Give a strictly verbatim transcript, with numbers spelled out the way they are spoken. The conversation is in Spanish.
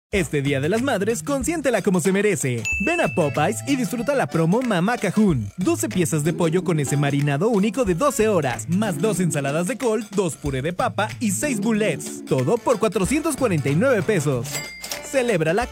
Este Día de las Madres, consiéntela como se merece. Ven a Popeyes y disfruta la promo Mamá Cajún. doce piezas de pollo con ese marinado único de doce horas, más dos ensaladas de col, dos puré de papa y seis bullets. Todo por cuatrocientos cuarenta y nueve pesos. Celébrala